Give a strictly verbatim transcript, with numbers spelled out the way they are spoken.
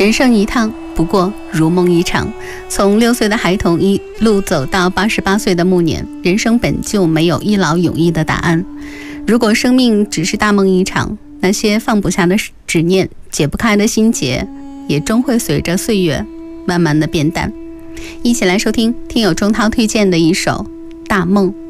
人生一趟，不过如梦一场。从六岁的孩童一路走到八十八岁的暮年，人生本就没有一劳永逸的答案。如果生命只是大梦一场，那些放不下的执念、解不开的心结，也终会随着岁月慢慢的变淡。一起来收听听友钟涛推荐的一首《大梦》。